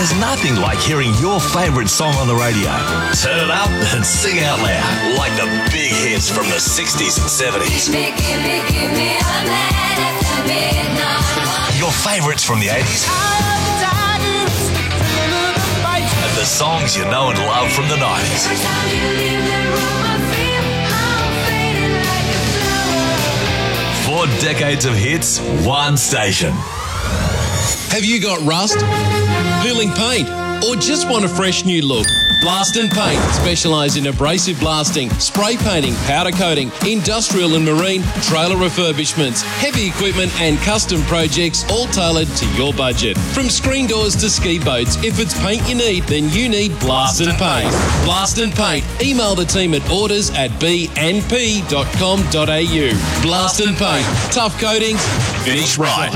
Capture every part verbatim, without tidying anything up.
There's nothing like hearing your favourite song on the radio. Turn it up and sing out loud, like the big hits from the sixties and seventies. Give me, give me, give me a night after midnight. Your favourites from the eighties. And the songs you know and love from the nineties. Every time you leave the room, I feel I'm fading like a flower. Four decades of hits, one station. Have you got rust, peeling paint, or just want a fresh new look? Blast and Paint specialise in abrasive blasting, spray painting, powder coating, industrial and marine, trailer refurbishments, heavy equipment and custom projects, all tailored to your budget. From screen doors to ski boats, if it's paint you need, then you need Blast and Paint. Blast and Paint. Email the team at orders at b n p dot com dot a u. Blast and Paint. Tough coatings, finish right.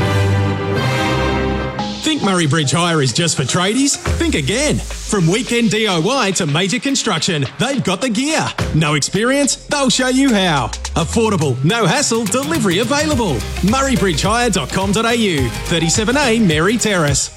Think Murray Bridge Hire is just for tradies? Think again. From weekend D I Y to major construction, they've got the gear. No experience? They'll show you how. Affordable, no hassle, delivery available. murray bridge hire dot com dot a u, thirty-seven A Mary Terrace.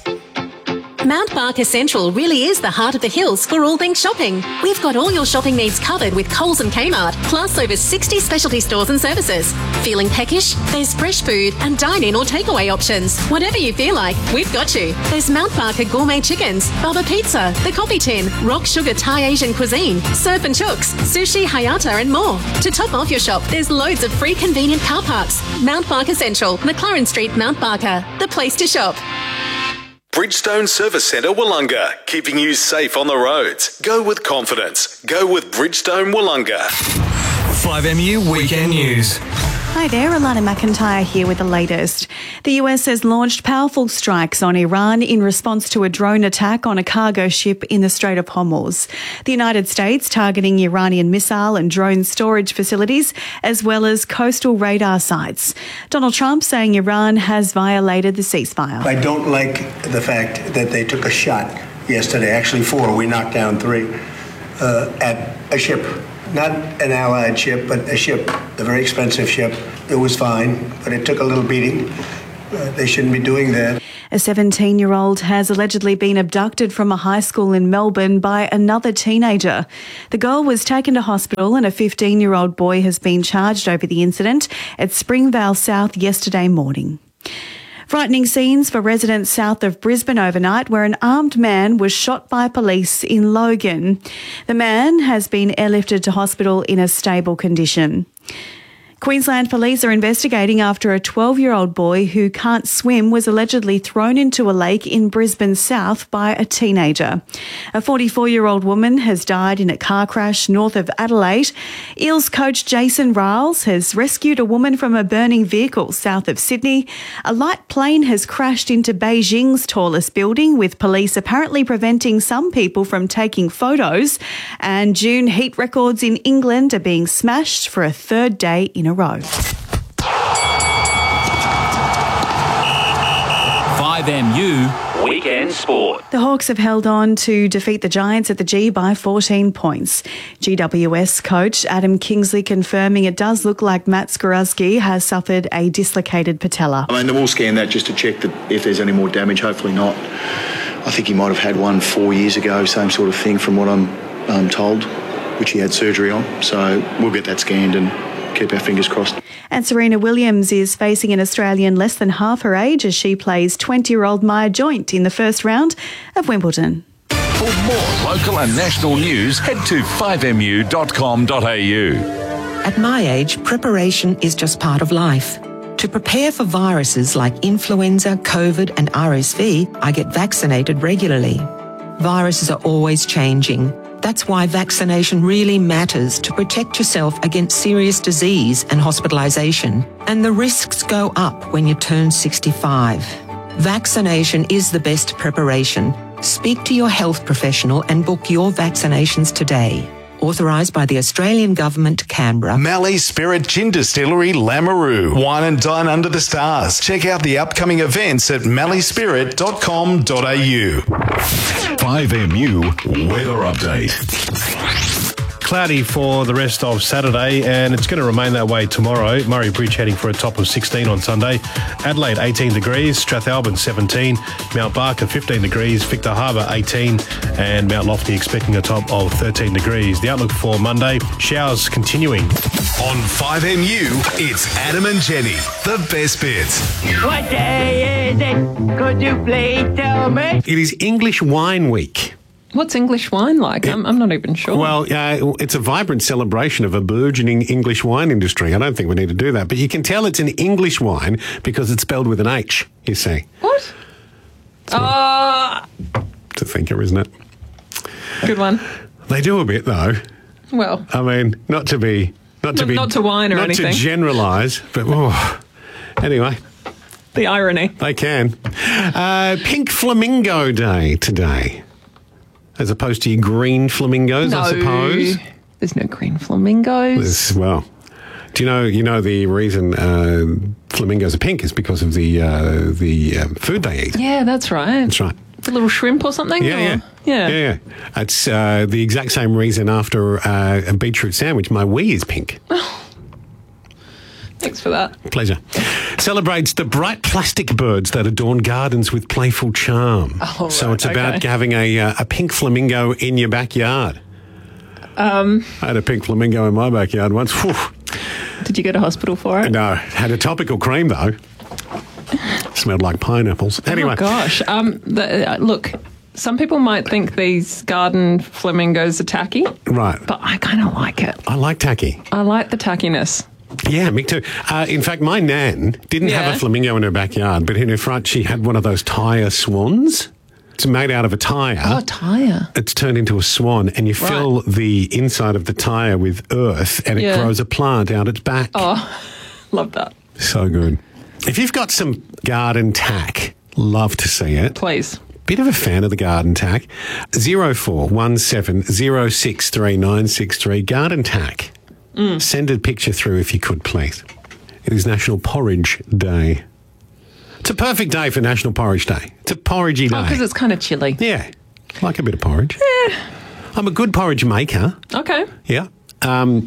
Mount Barker Central really is the heart of the hills for all things shopping. We've got all your shopping needs covered with Coles and Kmart, plus over sixty specialty stores and services. Feeling peckish? There's fresh food and dine-in or takeaway options. Whatever you feel like, we've got you. There's Mount Barker Gourmet Chickens, Bubba Pizza, The Coffee Tin, Rock Sugar Thai Asian Cuisine, Surf and Chooks, Sushi Hayata and more. To top off your shop, there's loads of free convenient car parks. Mount Barker Central, McLaren Street, Mount Barker. The place to shop. Bridgestone Service Centre Wollonga, keeping you safe on the roads. Go with confidence. Go with Bridgestone Wollonga. five M U Weekend News. Hi there, Alana McIntyre here with the latest. The U S has launched powerful strikes on Iran in response to a drone attack on a cargo ship in the Strait of Hormuz. The United States targeting Iranian missile and drone storage facilities, as well as coastal radar sites. Donald Trump saying Iran has violated the ceasefire. I don't like the fact that they took a shot yesterday, actually four, we knocked down three, uh, at a ship. Not an allied ship, but a ship, a very expensive ship. It was fine, but it took a little beating. Uh, they shouldn't be doing that. A seventeen-year-old has allegedly been abducted from a high school in Melbourne by another teenager. The girl was taken to hospital and a fifteen-year-old boy has been charged over the incident at Springvale South yesterday morning. Frightening scenes for residents south of Brisbane overnight, where an armed man was shot by police in Logan. The man has been airlifted to hospital in a stable condition. Queensland police are investigating after a twelve-year-old boy who can't swim was allegedly thrown into a lake in Brisbane South by a teenager. A forty-four-year-old woman has died in a car crash north of Adelaide. Eels coach Jason Riles has rescued a woman from a burning vehicle south of Sydney. A light plane has crashed into Beijing's tallest building, with police apparently preventing some people from taking photos. And June heat records in England are being smashed for a third day in a row. five M U Weekend Sport. The Hawks have held on to defeat the Giants at the G by fourteen points. G W S coach Adam Kingsley confirming it does look like Matt Skorowski has suffered a dislocated patella. I mean, we'll scan that just to check that if there's any more damage. Hopefully not. I think he might have had one four years ago, same sort of thing from what I'm um, told, which he had surgery on. So we'll get that scanned and keep our fingers crossed. And Serena Williams is facing an Australian less than half her age as she plays twenty-year-old Maya Joint in the first round of Wimbledon. For more local and national news, head to five m u dot com dot a u. At my age, preparation is just part of life. To prepare for viruses like influenza, COVID and R S V, I get vaccinated regularly. Viruses are always changing. That's why vaccination really matters to protect yourself against serious disease and hospitalisation. And the risks go up when you turn sixty-five. Vaccination is the best preparation. Speak to your health professional and book your vaccinations today. Authorised by the Australian Government, Canberra. Mallee Spirit Gin Distillery, Lameroo. Wine and dine under the stars. Check out the upcoming events at mallee spirit dot com dot a u. five M U Weather Update. cloudy for the rest of Saturday, and it's going to remain that way tomorrow. Murray Bridge heading for a top of sixteen on Sunday. Adelaide, eighteen degrees. Strathalbyn, seventeen. Mount Barker, fifteen degrees. Victor Harbour, eighteen. And Mount Lofty expecting a top of thirteen degrees. The outlook for Monday, showers continuing. On five M U, it's Adam and Jenny, the best bits. What day is it? Could you please tell me? It is English Wine Week. What's English wine like? I'm, I'm not even sure. Well, uh, it's a vibrant celebration of a burgeoning English wine industry. I don't think we need to do that. But you can tell it's an English wine because it's spelled with an H, you see. What? Uh, It's a thinker, isn't it? Good one. They do a bit, though. Well, I mean, not to be... Not to Not- be... not to whine or not anything. Not to generalise, but... Oh, anyway... The irony. They can. Uh, Pink Flamingo Day today. As opposed to your green flamingos, no, I suppose. There's no green flamingos. There's, well, do you know you know the reason uh, flamingos are pink is because of the uh, the um, food they eat. Yeah, that's right. That's right. A little shrimp or something? Yeah, or? yeah. Yeah. Yeah, yeah. It's uh, the exact same reason after uh, a beetroot sandwich, my wee is pink. Thanks for that. Pleasure. Celebrates the bright plastic birds that adorn gardens with playful charm. Oh, so right, it's about okay. having a, uh, a pink flamingo in your backyard. Um, I had a pink flamingo in my backyard once. Whew. Did you go to hospital for it? No, had a topical cream though. Smelled like pineapples. Anyway. Oh, gosh. Um, the, uh, look, some people might think these garden flamingos are tacky. Right. But I kind of like it. I like tacky. I like the tackiness. Yeah, me too. Uh, in fact, my nan didn't Yeah. have a flamingo in her backyard, but in her front she had one of those tyre swans. It's made out of a tyre. Oh, tyre. It's turned into a swan, and you Right. fill the inside of the tyre with earth, and it Yeah. grows a plant out its back. Oh, love that. So good. If you've got some garden tack, love to see it. Please. Bit of a fan of the garden tack. zero four one seven zero six three nine six three. Garden tack. Mm. Send a picture through if you could, please. It is National Porridge Day. It's a perfect day for National Porridge Day. It's a porridgey day. Oh, because it's kind of chilly. Yeah. Like a bit of porridge. Yeah. I'm a good porridge maker. Okay. Yeah. Um,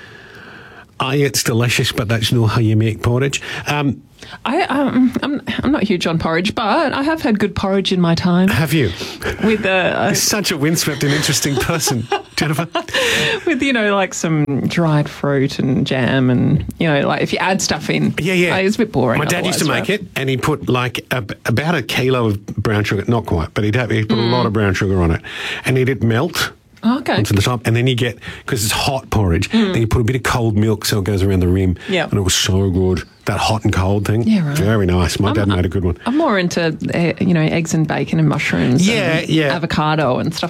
I, it's delicious, but that's not how you make porridge. Um, I, um, I'm, I'm not huge on porridge, but I have had good porridge in my time. have you? With, uh, You're such a windswept and interesting person, Jennifer. with, you know, like some dried fruit and jam and, you know, like if you add stuff in. Yeah, yeah. Like, it's a bit boring. My dad used to otherwise, make right? it, and he put like a, about a kilo of brown sugar, not quite, but he'd, have, he'd put Mm. a lot of brown sugar on it, and he'd it melt. Okay. Onto the top, and then you get, because it's hot porridge, Mm. then you put a bit of cold milk so it goes around the rim. Yeah. And it was so good. That hot and cold thing. Yeah, right. Very nice. My dad made a good one. I'm more into, uh, you know, eggs and bacon and mushrooms. Yeah, and yeah. avocado and stuff